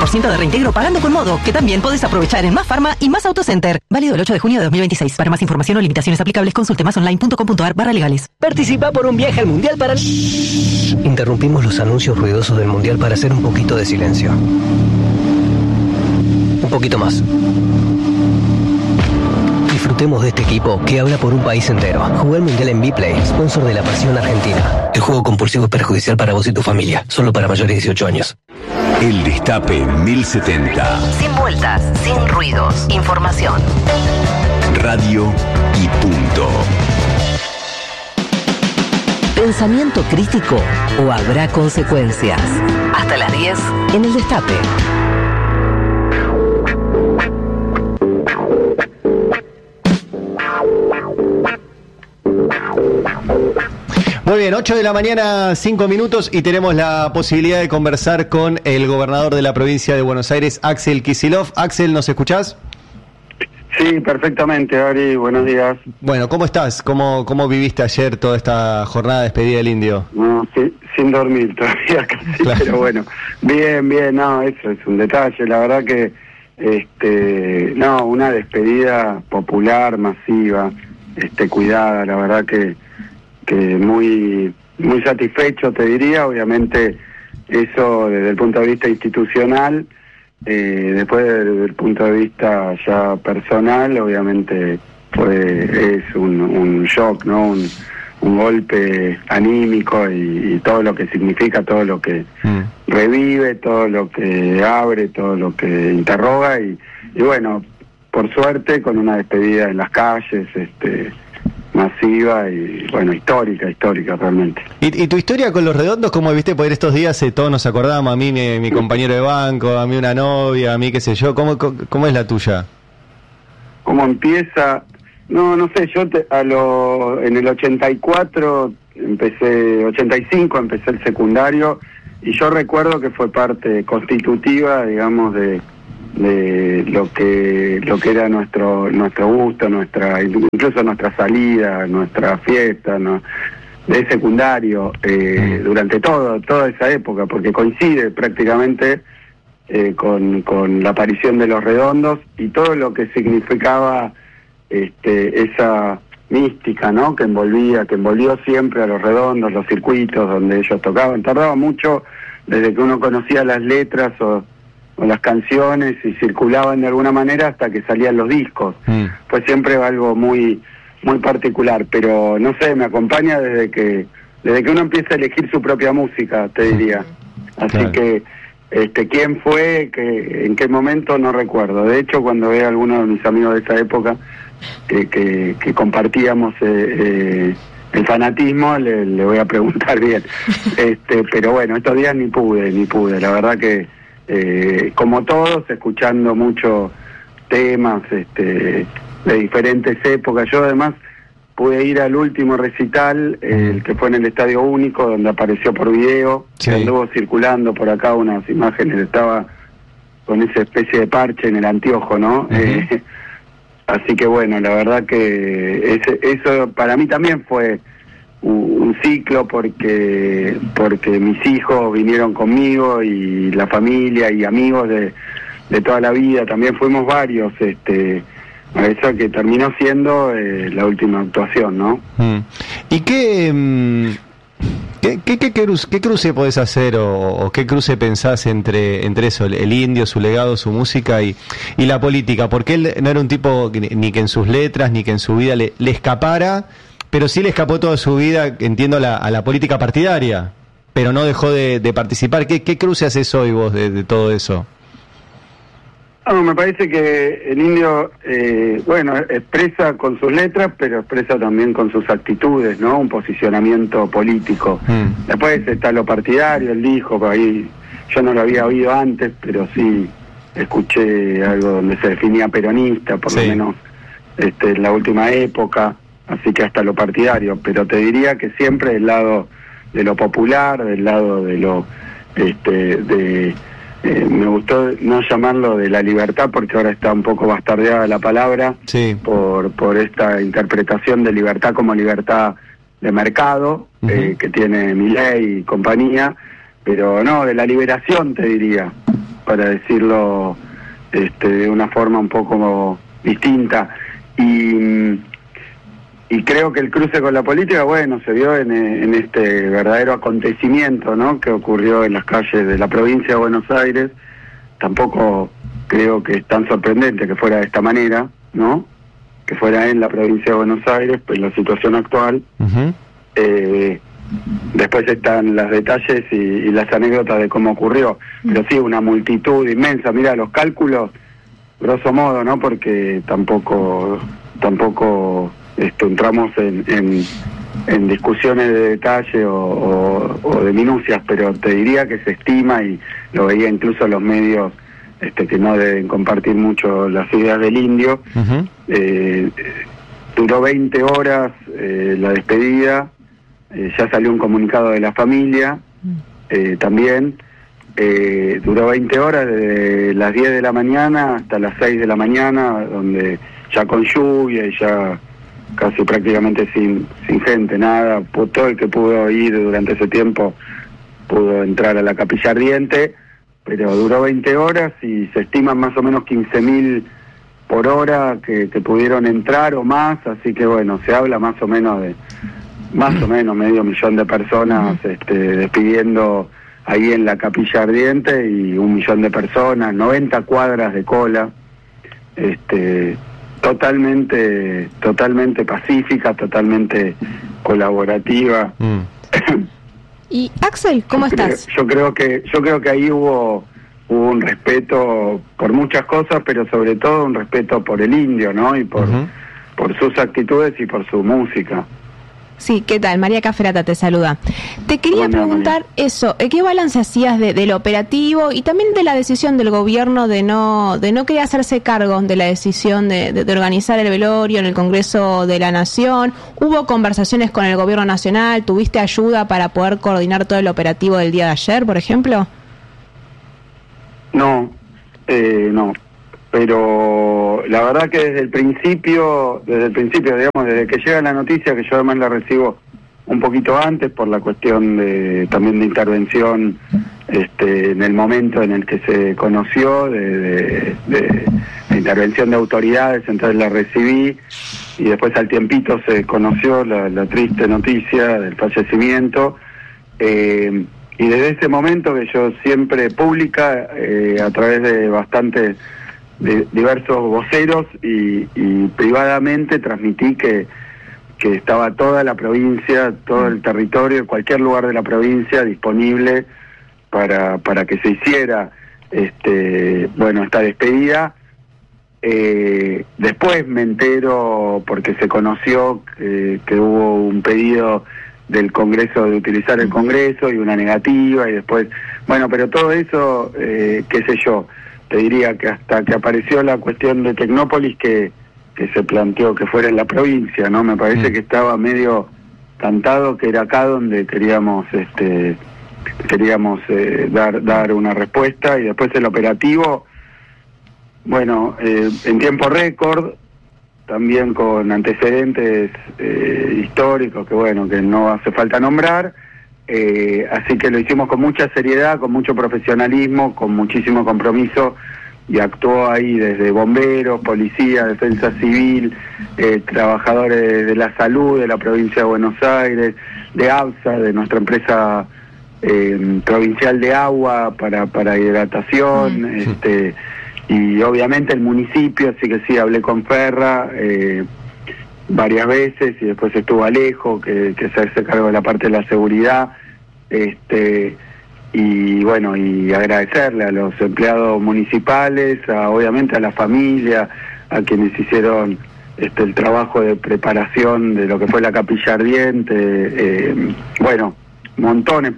50% de reintegro pagando con Modo, que también podés aprovechar en Más Pharma y Más Autocenter. Válido el 8 de junio de 2026. Para más información o limitaciones aplicables, consulte masonline.com.ar/legales. Participa por un viaje al Mundial para... Interrumpimos los anuncios ruidosos del Mundial para hacer un poquito de silencio. Un poquito más. Disfrutemos de este equipo que habla por un país entero. Juega el Mundial en Vplay, sponsor de la Pasión Argentina. El juego compulsivo es perjudicial para vos y tu familia. Solo para mayores de 18 años. El Destape 1070. Sin vueltas, sin ruidos. Información. Radio y punto. Pensamiento crítico o habrá consecuencias. Hasta las 10 en El Destape. Muy bien, 8 de la mañana, 5 minutos, y tenemos la posibilidad de conversar con el gobernador de la provincia de Buenos Aires, Axel Kicillof. Axel, ¿nos escuchás? Sí, perfectamente, Ari, buenos días. Bueno, ¿cómo estás? ¿Cómo viviste ayer toda esta jornada de despedida del Indio? No, sí, sin dormir todavía casi, claro. Pero bueno, bien, no, eso es un detalle, la verdad que, una despedida popular, masiva, cuidada, la verdad que muy satisfecho, te diría. Obviamente eso desde el punto de vista institucional, después desde el punto de vista ya personal, obviamente es un shock, ¿no? Un golpe anímico y todo lo que significa, todo lo que revive, todo lo que abre, todo lo que interroga y bueno, por suerte con una despedida en las calles, masiva y bueno, histórica realmente. ¿Y tu historia con Los Redondos, cómo viste? Por estos días todos nos acordamos, a mí mi compañero de banco, a mí una novia, a mí qué sé yo, ¿cómo es la tuya? ¿Cómo empieza? No sé, yo en el 84 85 empecé el secundario y yo recuerdo que fue parte constitutiva, digamos, de lo que era nuestro gusto, incluso nuestra salida, nuestra fiesta, ¿no? De secundario, durante toda esa época, porque coincide prácticamente con la aparición de Los Redondos y todo lo que significaba esa mística, ¿no? que envolvió siempre a Los Redondos, los circuitos donde ellos tocaban. Tardaba mucho desde que uno conocía las letras o las canciones y circulaban de alguna manera hasta que salían los discos. Fue siempre algo muy particular, pero no sé, me acompaña desde que uno empieza a elegir su propia música, te diría. Así claro. Que quién fue, en qué momento, no recuerdo. De hecho, cuando veo a algunos de mis amigos de esa época que compartíamos el fanatismo, le voy a preguntar bien. Pero bueno, estos días ni pude. La verdad que como todos, escuchando muchos temas de diferentes épocas. Yo además pude ir al último recital, el que fue en el Estadio Único, donde apareció por video, sí. Que anduvo circulando por acá unas imágenes, estaba con esa especie de parche en el anteojo, ¿no? Uh-huh. Así que bueno, la verdad que eso para mí también fue un ciclo porque mis hijos vinieron conmigo y la familia y amigos de toda la vida, también fuimos varios, eso que terminó siendo la última actuación, ¿no? ¿Y qué cruce podés hacer o qué cruce pensás entre eso, el Indio, su legado, su música y la política? Porque él no era un tipo ni que en sus letras ni que en su vida le escapara, pero sí le escapó toda su vida, entiendo, a la política partidaria, pero no dejó de participar. ¿Qué cruce haces hoy vos de todo eso? No, me parece que el Indio, expresa con sus letras, pero expresa también con sus actitudes, ¿no? Un posicionamiento político. Después está lo partidario, él dijo, por ahí yo no lo había oído antes, pero sí escuché algo donde se definía peronista, por lo menos en la última época, así que hasta lo partidario, pero te diría que siempre del lado de lo popular, del lado de lo me gustó no llamarlo de la libertad porque ahora está un poco bastardeada la palabra, sí. por esta interpretación de libertad como libertad de mercado, uh-huh. Que tiene Milei y compañía, pero no, de la liberación te diría, para decirlo de una forma un poco distinta. Y creo que el cruce con la política, bueno, se vio en este verdadero acontecimiento, ¿no?, que ocurrió en las calles de la provincia de Buenos Aires. Tampoco creo que es tan sorprendente que fuera de esta manera, ¿no?, que fuera en la provincia de Buenos Aires, pues la situación actual. Uh-huh. Después están los detalles y las anécdotas de cómo ocurrió. Pero sí, una multitud inmensa. Mira, los cálculos, grosso modo, ¿no?, porque tampoco entramos en discusiones de detalle o de minucias, pero te diría que se estima, y lo veía incluso los medios que no deben compartir mucho las ideas del indio. Uh-huh. Duró 20 horas la despedida, ya salió un comunicado de la familia también. Duró 20 horas, desde las 10 de la mañana hasta las 6 de la mañana, donde ya con lluvia y ya casi prácticamente sin gente, nada. Todo el que pudo ir durante ese tiempo pudo entrar a la Capilla Ardiente, pero duró 20 horas y se estiman más o menos 15.000 por hora que pudieron entrar o más, así que bueno, se habla más o menos medio millón de personas despidiendo ahí en la Capilla Ardiente, y 1 millón de personas, 90 cuadras de cola, totalmente pacífica, totalmente colaborativa. Y Axel, ¿cómo estás? Yo creo que ahí hubo un respeto por muchas cosas, pero sobre todo un respeto por el indio, ¿no? Y por sus actitudes y por su música. Sí, ¿qué tal? María Caferata te saluda. Te quería preguntar eso, ¿qué balance hacías del operativo y también de la decisión del gobierno de no querer hacerse cargo de la decisión de organizar el velorio en el Congreso de la Nación? ¿Hubo conversaciones con el gobierno nacional? ¿Tuviste ayuda para poder coordinar todo el operativo del día de ayer, por ejemplo? No, pero la verdad que desde el principio, digamos, desde que llega la noticia, que yo además la recibo un poquito antes por la cuestión también de intervención en el momento en el que se conoció, de intervención de autoridades, entonces la recibí, y después al tiempito se conoció la triste noticia del fallecimiento, y desde ese momento que yo siempre pública, a través de diversos voceros y privadamente transmití que estaba toda la provincia, todo el territorio, cualquier lugar de la provincia disponible para que se hiciera esta despedida. Después me entero, porque se conoció que hubo un pedido del Congreso de utilizar el Congreso y una negativa, y después, bueno, pero todo eso, qué sé yo, te diría que hasta que apareció la cuestión de Tecnópolis que se planteó que fuera en la provincia, ¿no? Me parece que estaba medio cantado que era acá donde queríamos dar una respuesta, y después el operativo, bueno, en tiempo récord, también con antecedentes históricos que bueno, que no hace falta nombrar, así que lo hicimos con mucha seriedad, con mucho profesionalismo, con muchísimo compromiso, y actuó ahí desde bomberos, policía, defensa civil, trabajadores de la salud de la provincia de Buenos Aires, de ABSA, de nuestra empresa provincial de agua para hidratación, y obviamente el municipio, así que sí, hablé con Ferra varias veces, y después estuvo Alejo, que se hace cargo de la parte de la seguridad, y bueno, y agradecerle a los empleados municipales, obviamente a la familia, a quienes hicieron el trabajo de preparación de lo que fue la Capilla Ardiente, bueno, montones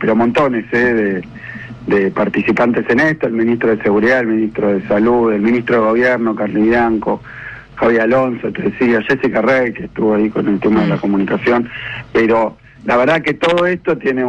de participantes en esto, el ministro de Seguridad, el ministro de Salud, el ministro de Gobierno, Carly Bianco, Javier Alonso, te decía, Jessica Rey, que estuvo ahí con el tema de la comunicación, pero la verdad que todo esto tiene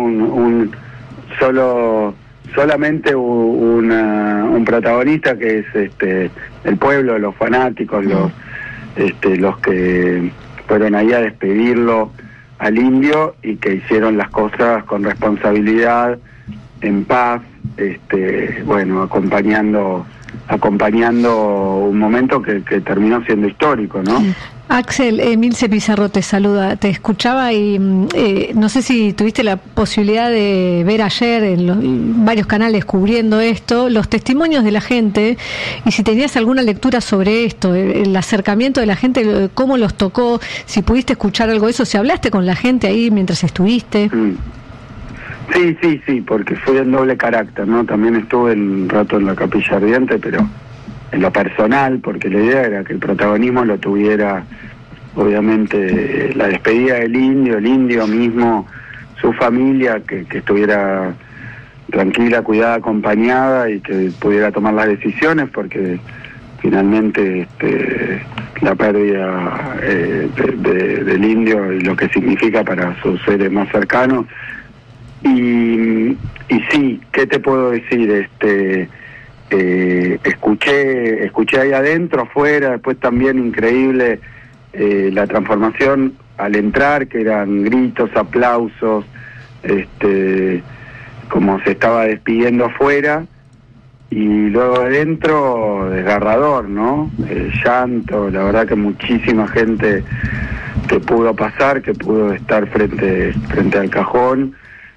solamente un protagonista, que es el pueblo, los fanáticos, los que fueron ahí a despedirlo al indio y que hicieron las cosas con responsabilidad, en paz, bueno, acompañando un momento que terminó siendo histórico, ¿no? Axel, Milce Pizarro te saluda, te escuchaba y no sé si tuviste la posibilidad de ver ayer en varios canales cubriendo esto, los testimonios de la gente, y si tenías alguna lectura sobre esto, el acercamiento de la gente, cómo los tocó, si pudiste escuchar algo de eso, si hablaste con la gente ahí mientras estuviste. Sí, porque fui en doble carácter, ¿no? También estuve un rato en la Capilla Ardiente, pero en lo personal, porque la idea era que el protagonismo lo tuviera, obviamente, la despedida del indio, el indio mismo, su familia, que estuviera tranquila, cuidada, acompañada y que pudiera tomar las decisiones, porque finalmente la pérdida del indio y lo que significa para sus seres más cercanos. Y sí, ¿qué te puedo decir? Escuché ahí adentro, afuera, después también increíble la transformación al entrar, que eran gritos, aplausos, como se estaba despidiendo afuera, y luego adentro desgarrador, ¿no? Llanto, la verdad que muchísima gente que pudo pasar, que pudo estar frente al cajón.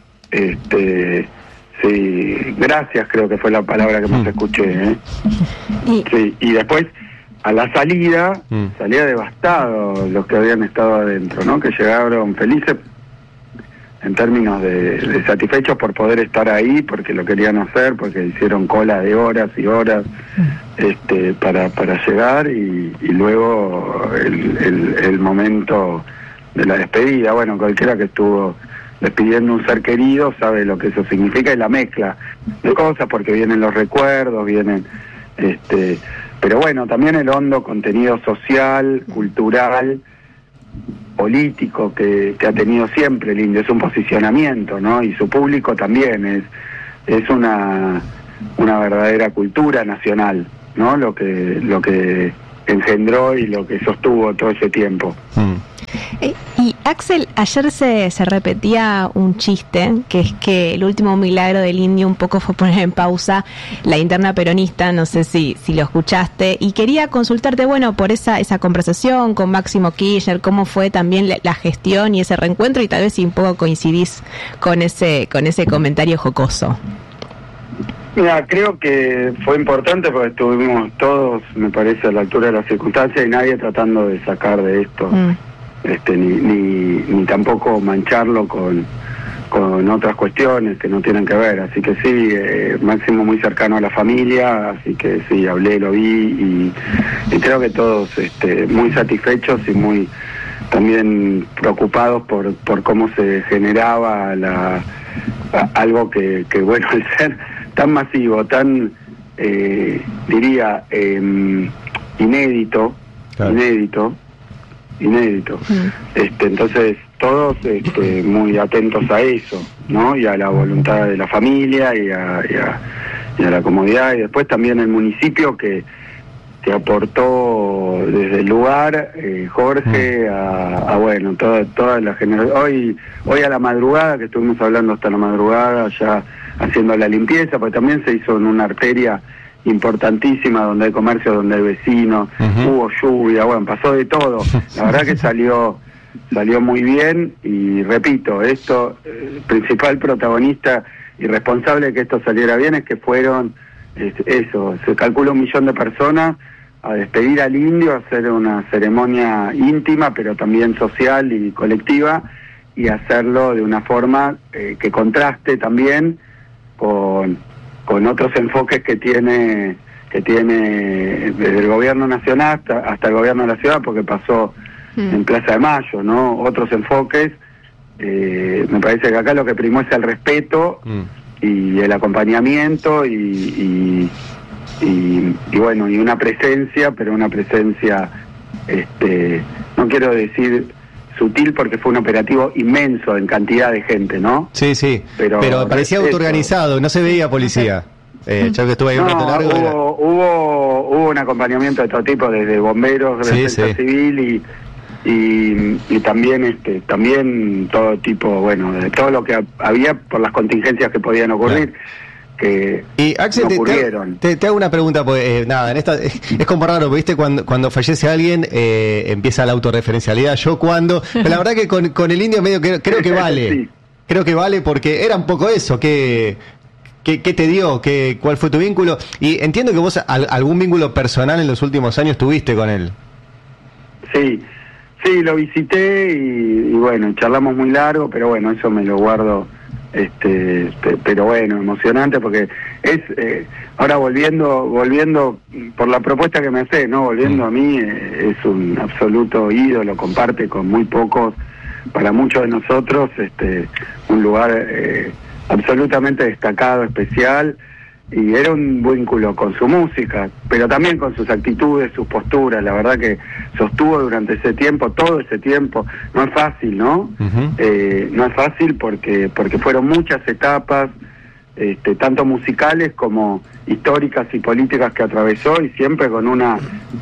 Sí, gracias, creo que fue la palabra que más escuché, ¿eh? Sí, y después a la salía devastado los que habían estado adentro, ¿no? Que llegaron felices en términos de satisfechos por poder estar ahí, porque lo querían hacer, porque hicieron cola de horas y horas para llegar, y luego el momento de la despedida. Bueno, cualquiera que estuvo despidiendo un ser querido sabe lo que eso significa, y la mezcla de cosas, porque vienen los recuerdos, pero bueno, también el hondo contenido social, cultural, político que ha tenido siempre el indio, es un posicionamiento, ¿no? Y su público también es una verdadera cultura nacional, ¿no? Lo que engendró y lo que sostuvo todo ese tiempo. Y Axel, ayer se repetía un chiste, que es que el último milagro del indio un poco fue poner en pausa la interna peronista, no sé si lo escuchaste, y quería consultarte, bueno, por esa conversación con Máximo Kirchner, cómo fue también la gestión y ese reencuentro, y tal vez si un poco coincidís con ese comentario jocoso. Mira, creo que fue importante porque estuvimos todos, me parece, a la altura de las circunstancias, y nadie tratando de sacar de esto ni tampoco mancharlo con otras cuestiones que no tienen que ver. Así que sí, Máximo muy cercano a la familia, así que sí, hablé, lo vi, y creo que todos muy satisfechos y muy también preocupados por cómo se generaba algo que bueno, al ser tan masivo, tan diría inédito. Entonces todos muy atentos a eso, ¿no? Y a la voluntad de la familia y a la comodidad, y después también el municipio que aportó desde el lugar, Jorge, bueno, toda la generación. Hoy a la madrugada, que estuvimos hablando hasta la madrugada, ya haciendo la limpieza, porque también se hizo en una arteria importantísima, donde hay comercio, donde hay vecinos, hubo lluvia, bueno, pasó de todo. La verdad que salió muy bien, y repito, esto, el principal protagonista y responsable de que esto saliera bien es que fueron, se calcula 1 millón de personas a despedir al indio, a hacer una ceremonia íntima, pero también social y colectiva, y hacerlo de una forma que contraste también con otros enfoques que tiene desde el gobierno nacional hasta el gobierno de la ciudad, porque pasó en Plaza de Mayo, ¿no? Otros enfoques, me parece que acá lo que primó es el respeto y el acompañamiento y bueno, y una presencia, pero una presencia, no quiero decir sutil, porque fue un operativo inmenso en cantidad de gente, ¿no? Sí, pero parecía autoorganizado, no se veía policía. Ya que estuve ahí un rato largo. Hubo un acompañamiento de todo tipo, desde bomberos, de defensa civil y también también todo tipo, bueno, de todo lo que había por las contingencias que podían ocurrir. que y Axel, no ocurrieron. Te hago una pregunta, porque nada, en esta es como raro, ¿viste? Cuando fallece alguien empieza la autorreferencialidad, pero la verdad que con el Indio medio creo que vale. Sí. Creo que vale porque era un poco eso, ¿qué te dio? ¿Cuál fue tu vínculo? Y entiendo que vos algún vínculo personal en los últimos años tuviste con él. Sí, lo visité y bueno, charlamos muy largo, pero bueno, eso me lo guardo, pero bueno, emocionante porque es, ahora volviendo por la propuesta que me haces, ¿no? Volviendo a mí, es un absoluto ídolo, comparte con muy pocos, para muchos de nosotros, un lugar absolutamente destacado, especial, y era un vínculo con su música, pero también con sus actitudes, sus posturas. La verdad que sostuvo durante ese tiempo, todo ese tiempo. No es fácil, ¿no? Uh-huh. No es fácil porque fueron muchas etapas, tanto musicales como históricas y políticas que atravesó, y siempre con una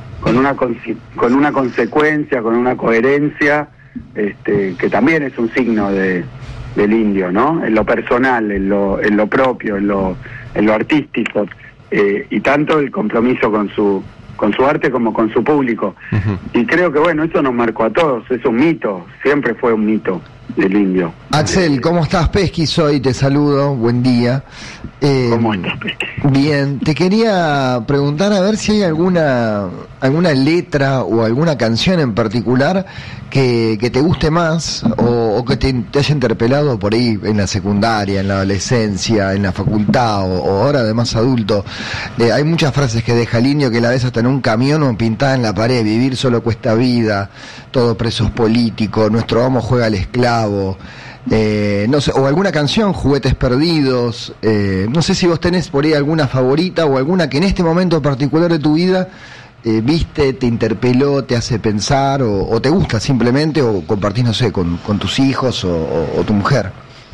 consecuencia, con una coherencia, que también es un signo del Indio, ¿no? En lo personal, en lo propio, en lo artístico, y tanto el compromiso con su arte como con su público. Uh-huh. Y creo que bueno, eso nos marcó a todos, es un mito, siempre fue un mito del Indio. Axel, ¿cómo estás? Pesqui soy, te saludo, buen día. ¿Cómo estás, Pesqui? Bien, te quería preguntar a ver si hay alguna letra o alguna canción en particular que te guste más o que te haya interpelado por ahí en la secundaria, en la adolescencia, en la facultad o ahora de más adulto. Hay muchas frases que deja el Indio que la ves hasta en un camión o pintada en la pared: vivir solo cuesta vida, todo presos políticos, nuestro amo juega al esclavo. No sé, o alguna canción, Juguetes Perdidos. No sé si vos tenés por ahí alguna favorita o alguna que en este momento particular de tu vida viste, te interpeló, te hace pensar o te gusta simplemente, o compartís, no sé, con tus hijos o tu mujer.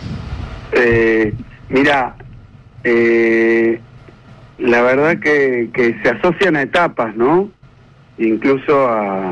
Mira, la verdad que se asocian a etapas, ¿no? Incluso a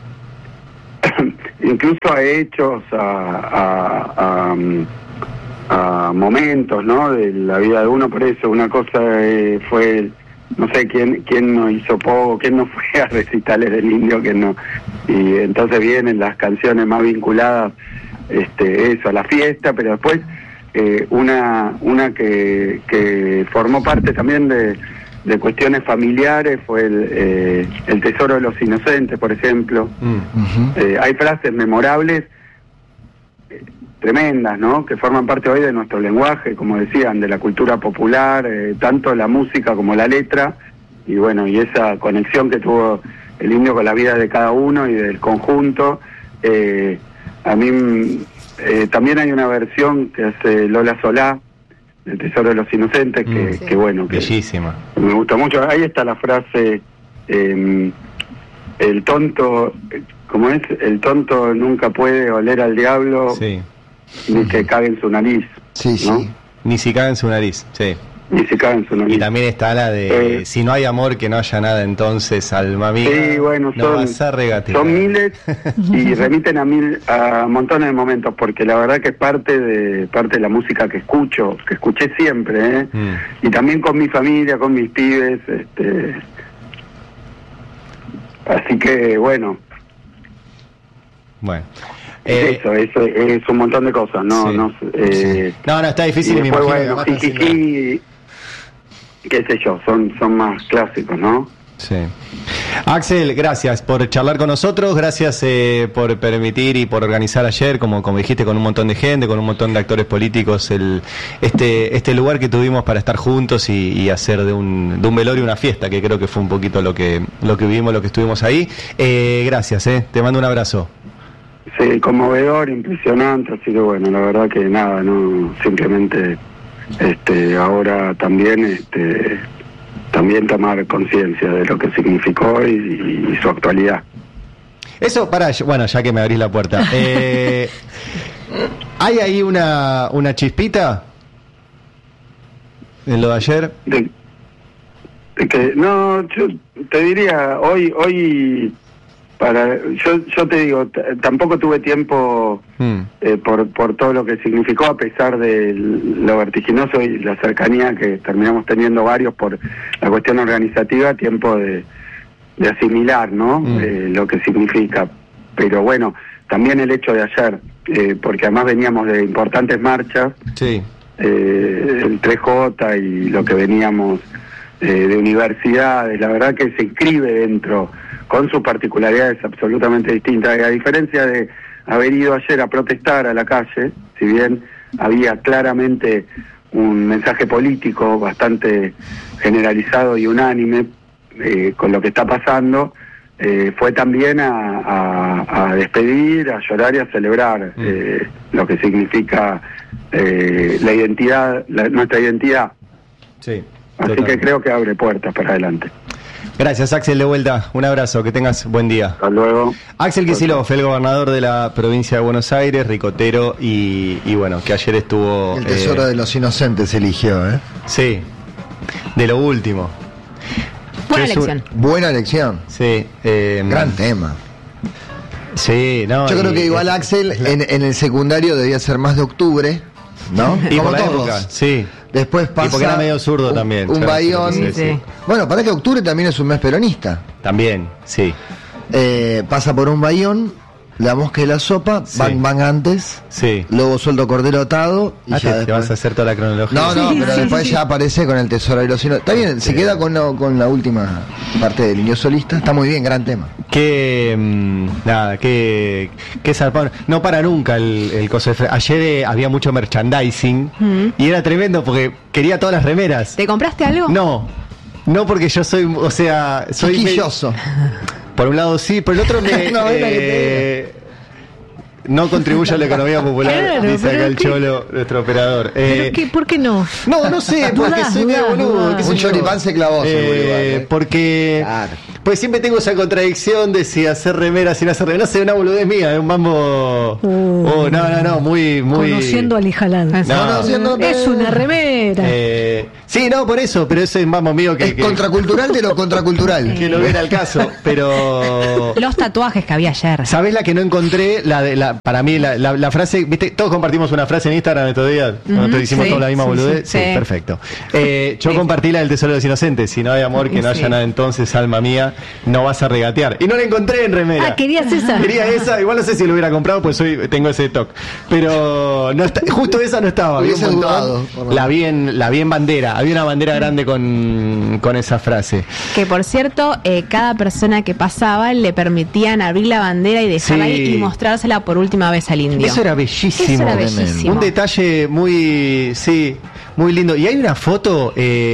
hechos, a momentos, ¿no? De la vida de uno. Por eso una cosa fue, no sé quién no hizo poco, quién no fue a recitales del Indio, quién no, y entonces vienen las canciones más vinculadas, eso, a la fiesta, pero después una que formó parte también de cuestiones familiares fue el Tesoro de los Inocentes, por ejemplo. Uh-huh. Hay frases memorables, tremendas, ¿no? Que forman parte hoy de nuestro lenguaje, como decían, de la cultura popular, tanto la música como la letra, y bueno, y esa conexión que tuvo el Indio con la vida de cada uno y del conjunto. A mí también hay una versión que hace Lola Solá, El Tesoro de los Inocentes, que bueno, que bellísima, me gusta mucho. Ahí está la frase, el tonto, ¿cómo es? El tonto nunca puede oler al diablo, sí, ni que cague en su nariz. Sí, ¿no? sí. Ni si cague en su nariz, sí. Ni si cague en su nariz. Y también está la de si no hay amor, que no haya nada, entonces, alma mía. Sí, bueno, son miles y remiten a montones de momentos, porque la verdad que es parte de la música que escuché siempre, y también con mi familia, con mis pibes, así que bueno. Eso es un montón de cosas, ¿no? Sí. No, está difícil. Y después, bueno, qué sé yo, son más clásicos, ¿no? Sí. Axel, gracias por charlar con nosotros, gracias por permitir y por organizar ayer, como dijiste, con un montón de gente, con un montón de actores políticos, este lugar que tuvimos para estar juntos y hacer de un velorio una fiesta, que creo que fue un poquito lo que vivimos, lo que estuvimos ahí. Gracias, te mando un abrazo. Sí, conmovedor, impresionante, así que bueno, la verdad que nada, no, simplemente ahora también tomar conciencia de lo que significó y su actualidad. Eso, bueno, ya que me abrís la puerta, ¿hay ahí una chispita en lo de ayer? No, yo te diría, hoy Yo te digo, tampoco tuve tiempo por todo lo que significó, a pesar de lo vertiginoso y la cercanía que terminamos teniendo varios por la cuestión organizativa, tiempo de asimilar, ¿no? Lo que significa. Pero bueno, también el hecho de ayer, porque además veníamos de importantes marchas, sí. El 3J y lo que veníamos de universidades, la verdad que se inscribe dentro, con sus particularidades absolutamente distintas, y a diferencia de haber ido ayer a protestar a la calle, si bien había claramente un mensaje político bastante generalizado y unánime con lo que está pasando, fue también a despedir, a llorar y a celebrar lo que significa la identidad, nuestra identidad. Sí, así que creo que abre puertas para adelante. Gracias, Axel, de vuelta. Un abrazo, que tengas buen día. Hasta luego. Axel Kicillof, el gobernador de la provincia de Buenos Aires, ricotero, y bueno, que ayer estuvo... El tesoro de los inocentes eligió, ¿eh? Sí, de lo último. Buena elección. Buena elección. Sí. Gran tema. Sí, no. Yo creo que igual Axel en el secundario debía ser más de octubre, ¿no? Y como por la todos. época, sí. Después pasa... Y porque era medio zurdo también. Un bayón. Sí. Bueno, para que octubre también es un mes peronista. También, sí. Pasa por un bayón, la mosca y la sopa, Sí. van antes, Sí. Lobo suelto, cordero atado, y ya Te después... vas a hacer toda la cronología. No, pero después ya aparece con el tesoro de los inocentes. Está bien, se queda con la última parte del niño solista. Está muy bien, gran tema. Qué zarpón. No para nunca el coso de ayer había mucho merchandising y era tremendo porque quería todas las remeras. ¿Te compraste algo? No porque yo soy, o sea, soy quisquilloso. Por un lado sí, por el otro me no contribuye a la economía popular, Claro, dice acá pero el ¿qué? Cholo, nuestro operador. ¿Por qué no? No sé, porque Dudás, soy medio boludo. dudás. qué sé Un yo. choripán se clavó Porque Claro. pues siempre tengo esa contradicción de si hacer remeras, si no hacer remeras. No sé, una boludez mía, es un mambo. No, muy. Conociendo al Hijalán. Es una remera. Sí, no, por eso, pero ese es un mambo mío Es contracultural de lo contracultural. que no viene al caso, pero. Los tatuajes que había ayer. ¿Sabés la que no encontré? Para mí, la frase, ¿viste? Todos compartimos una frase en Instagram estos días. Nosotros hicimos sí, toda la misma sí, boludez. sí. Sí, perfecto. Yo compartí la del tesoro de los inocentes. Si no hay amor, que no haya nada entonces, alma mía, no vas a regatear. Y no la encontré en remera. ¿Querías esa? Quería esa, igual no sé si lo hubiera comprado, pues hoy tengo ese toque. Pero no está, justo esa no estaba. Había un Hubiese montón. dudado. La vi en bandera. Había una bandera grande con esa frase. Que por cierto, cada persona que pasaba le permitían abrir la bandera y dejarla Sí. ahí y mostrársela por última vez al indio. Eso era bellísimo. Eso era bellísimo. Un detalle muy lindo. Y hay una foto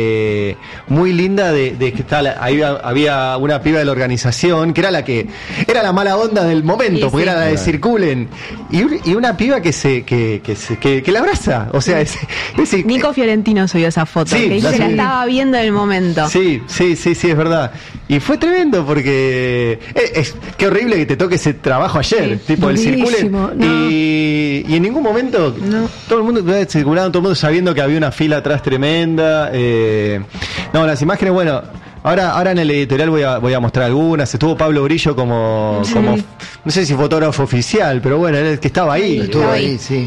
muy linda de que está ahí había una piba de la organización que era la mala onda del momento, Sí, porque sí. era la de circulen. Y una piba que la abraza. O sea, Nico Fiorentino subió esa foto, Sí, que dice la que la subí. estaba viendo en el momento. Sí, es verdad. Y fue tremendo porque qué horrible que te toque ese trabajo ayer, tipo el Durísimo, circulen. no. Y en ningún momento todo el mundo circulando, todo el mundo sabiendo que había una fila atrás tremenda. Las imágenes, bueno, ahora en el editorial voy a mostrar algunas. Estuvo Pablo Brillo como no sé si fotógrafo oficial, pero bueno, él que estaba ahí. Estuvo ahí, sí.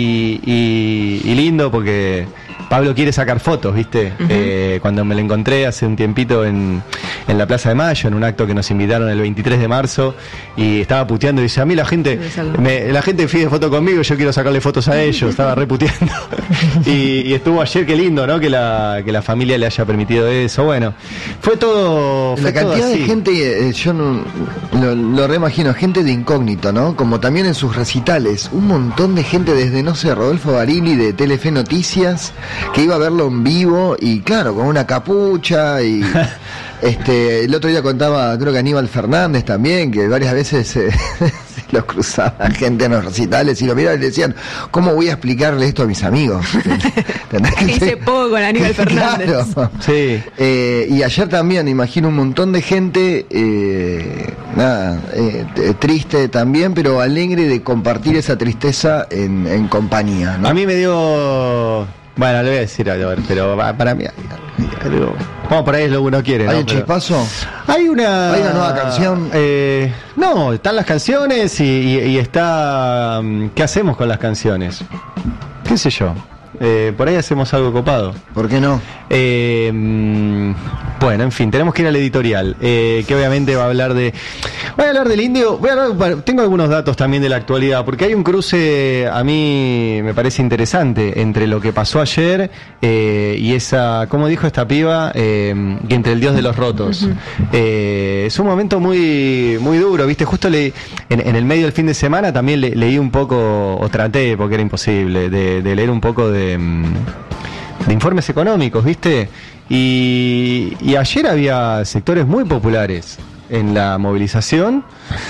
Y lindo porque Pablo quiere sacar fotos, ¿viste? Cuando me lo encontré hace un tiempito en la Plaza de Mayo, en un acto que nos invitaron el 23 de marzo, y estaba puteando y dice, a mí la gente pide foto conmigo, yo quiero sacarle fotos a ellos, estaba reputeando. y estuvo ayer, qué lindo, ¿no? Que la familia le haya permitido eso. Bueno, fue todo. La cantidad de gente, yo no lo reimagino, gente de incógnito, ¿no? Como también en sus recitales, un montón de gente desde, no sé, Rodolfo Barili de Telefe Noticias, que iba a verlo en vivo y claro, con una capucha y el otro día contaba, creo que Aníbal Fernández también, que varias veces se los cruzaba gente en los recitales y lo miraban y le decían, ¿cómo voy a explicarle esto a mis amigos? Hice poco con Aníbal Fernández. Claro. Sí. Y ayer también, imagino un montón de gente, triste también, pero alegre de compartir esa tristeza en compañía, ¿no? A mí me dio Bueno, le voy a decir algo, pero para mí algo. Vamos, por ahí es lo que uno quiere, ¿no? ¿Hay un chispazo? Hay una nueva canción. No, están las canciones y está. ¿Qué hacemos con las canciones? ¿Qué sé yo? Por ahí hacemos algo copado. ¿Por qué no? Bueno, en fin, tenemos que ir al editorial, que obviamente va a hablar de... Voy a hablar del indio, tengo algunos datos también de la actualidad, porque hay un cruce, a mí me parece interesante, entre lo que pasó ayer y esa, ¿cómo dijo esta piba? Y entre el dios de los rotos. Uh-huh. Es un momento muy muy duro, ¿viste? Justo en el medio del fin de semana también leí un poco, o traté, porque era imposible, de leer un poco de informes económicos, ¿viste? Y ayer había sectores muy populares en la movilización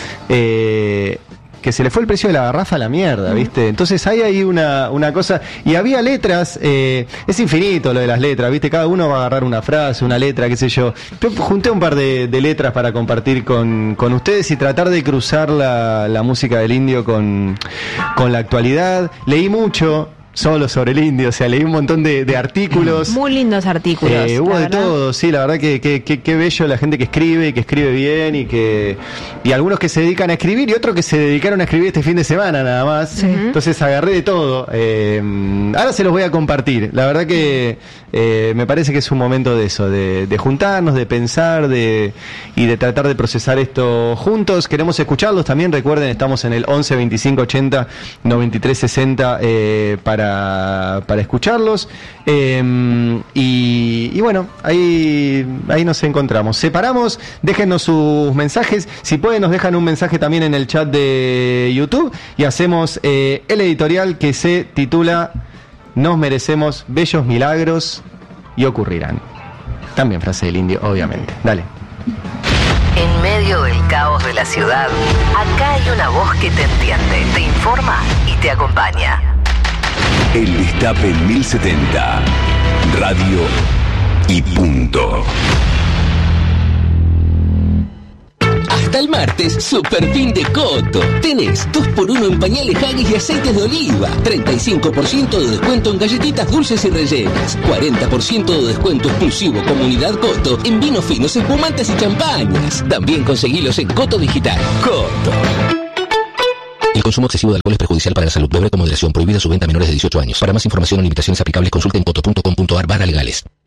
que se le fue el precio de la garrafa a la mierda, ¿viste? Entonces hay ahí una cosa, y había letras, es infinito lo de las letras, ¿viste? Cada uno va a agarrar una frase, una letra, qué sé yo. Yo junté un par de letras para compartir con ustedes y tratar de cruzar la música del indio con la actualidad. Leí mucho solo sobre el indio, o sea, leí un montón de artículos. Muy lindos artículos. Hubo de todo, sí, la verdad que bello la gente que escribe bien y algunos que se dedican a escribir y otros que se dedicaron a escribir este fin de semana nada más. Sí. Entonces agarré de todo. Ahora se los voy a compartir. La verdad que me parece que es un momento de eso, de juntarnos, de pensar y de tratar de procesar esto juntos. Queremos escucharlos también, recuerden, estamos en el 11 25 80 93 60 para escucharlos, y bueno, ahí nos encontramos. Separamos, déjenos sus mensajes, si pueden nos dejan un mensaje también en el chat de YouTube y hacemos el editorial que se titula Nos merecemos bellos milagros y ocurrirán. También frase del indio, obviamente. Dale. En medio del caos de la ciudad, acá hay una voz que te entiende, te informa y te acompaña. El Destape 1070, radio y punto. Hasta el martes, super fin de Coto. Tenés 2x1 en pañales Huggies y aceites de oliva. 35% de descuento en galletitas dulces y rellenas. 40% de descuento exclusivo Comunidad Coto en vinos finos, espumantes y champañas. También conseguilos en Coto Digital. Coto. El consumo excesivo de alcohol es perjudicial para la salud. Beber con moderación. Prohibida su venta a menores de 18 años. Para más información o limitaciones aplicables, consulten coto.com.ar/legales.